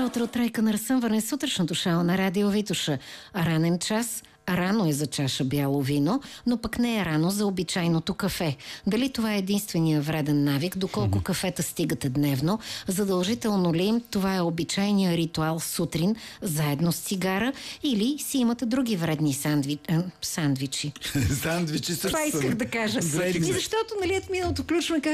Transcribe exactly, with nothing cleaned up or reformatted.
утро от Тройка на разсъмване, сутрешното шоу на Радио Витоша. Ранен час, рано е за чаша бяло вино, но пък не е рано за обичайното кафе. Дали това е единствения вреден навик, доколко кафета стигате дневно, задължително ли им това е обичайния ритуал сутрин, заедно с цигара, или си имате други вредни сандви... а, сандвичи? Сандвичи също. Това исках да кажа. И защото, нали, от миналото включване